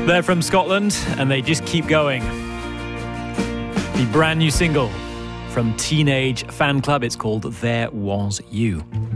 They're from Scotland and they just keep going. The brand new single from Teenage Fan Club, it's called There Was You.